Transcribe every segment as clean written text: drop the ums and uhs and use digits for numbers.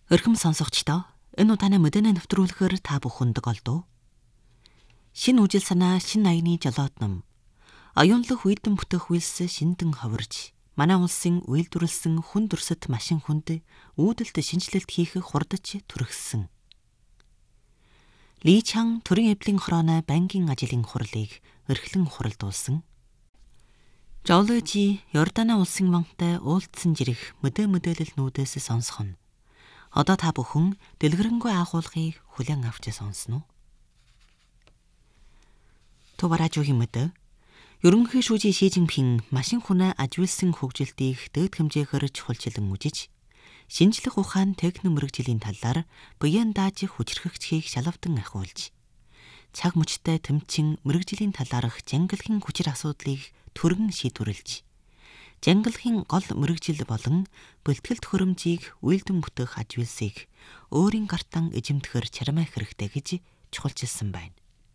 Өрхөм сонсогчдоо энэ удааны мэдээний нэвтрүүлгээр та бүхэнд голдов. Шинэ үжил санаа, шинэ аяны жолоод ном. Оюунлах үйдэн бүтэх үйлс шиндэн ховирж, манай улсын үйлдвэрлэсэн хүн төрсөд машин хүнд үүдэлт шинжилэлт хийх хурдч түргсэн. Ли Чан төрийн эвлийн хорооны банкийн ажлын хурлыг эрхлэн хуралдуулсан. Жолоожи Йорданы улсын банктай уулзсан жирэх мэдээлэл нүүдээс сонсгоно. Одоо та бүхэн дэлгэрэнгүй агуулгыг хүлээн авч сонсно. Товаражуугийн мэдээ. Ерөнхий шүүжийн Ши Жинпин машин хүнээ ажигласан хөгжилтийг дэд хэмжээгээр чухалчлан үжиж, шинжлэх ухаан техник мэргэжлийн талаар буян дааж хүчрхэгчхийг шалавдан ахиулж, цаг мөчтэй тэмчин мэргэжлийн талаарх жангалахын хүчир асуудлыг түргэн шийдвэрлэж, жангалахын гол мэргэжил болон бэлтгэл төхөөрөмжийг үйлдэн бүтэх ажигласыг өөрийн гартан эзэмдэхэр чармаах хэрэгтэй гэж чухалчилсан байна.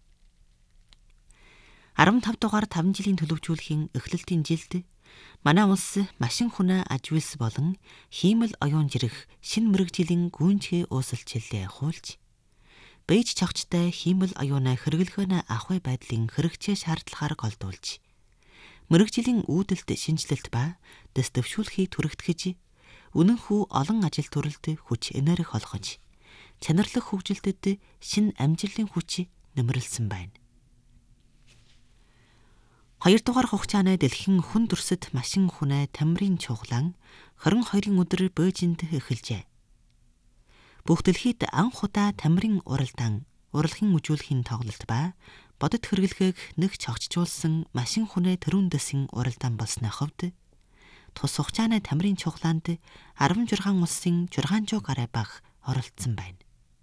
15 дугаар 5 жилийн төлөвшүүлэхийн эхлэлтийн жилд манай улс машин хүнээ ажиглас болон хиймэл оюун жирэх шинэ мэргэжлийн гүйнжхий уусалчлалыг хуулж, бэж чавчтай хиймэл оюунаа хэрэглэхөөнө ахуй байдлын хэрэгцээ шаардлагаар голдуулж, мэргэжлийн үүдэлт шинжилэлт ба дэс дэвшүүлэхийг түрэгтгэж, үнэнхүү олон ажил төрөлд хүч энерги олгож, чанарлах хөгжилтэд шинэ амжилтын хүч нэмэрлсэн байна. 2 дугаар хугацааны дэлхийн хүн төрсөд машин хүнээ тамирын чухлан 22-ын өдөр Бээжинд эхэлжээ. Бүх дэлхийд анх удаа тамирын уралдаан, урлагийн үжүүлэхийн тоглолт ба бодит хэрэглэхийг нэг чогчжуулсан машин хүнээ төрүүн дэсийн уралдаан болсны хувьд тус хугацааны тамирын чухлаанд 16 улсын 600 гаруй баг оролцсон байна.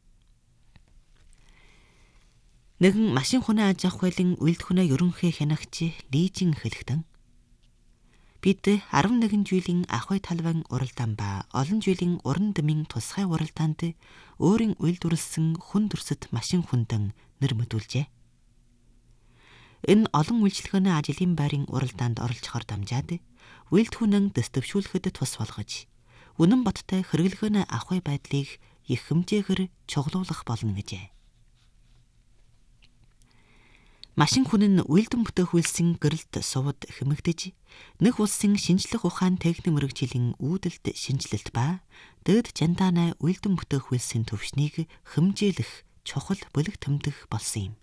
Нэгэн машин хүнээ аж ахуй хуулийн үйлдэх хүнээ ерөнхий хянагч Ли Жин хэлэхдээ бид 11 жилийн ахуй талбайн уралдаан ба олон жилийн уран дэмийн тусгай уралдаанд өөрийн үйлдвэрлэсэн хүн төрсөд машин хүндэн нэр мэдүүлжээ. Энэ олон үйлчлэгээний ажлын байрын уралдаанд оролцохоор дамжаад үйлдэх хүнэн дэс дэвшүүлэхэд тус болгож, үнэн бодтой хэрэглэхөөнө ахуй байдлыг их хэмжээгээр чоглуулах болно гэжээ. Машин хүн нь үйлдэн бүтэх үйлсийн гэрэлд сувд хэмэгдэж, нэг улсын шинжлэх ухаан техник мэргэжлийн үүдэлт шинжилэлт ба дэд жандааны үйлдэн бүтэх үйлсийн төвшнийг хэмжээлэх чухал бүлэг тэмдэх болсон юм.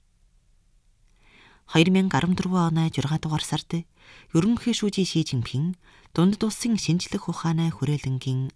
2014 оны 6 дугаар сард ерөнхий шүүжийн Ши Жинпин дунд улсын шинжлэх ухааны хүрээлэнгийн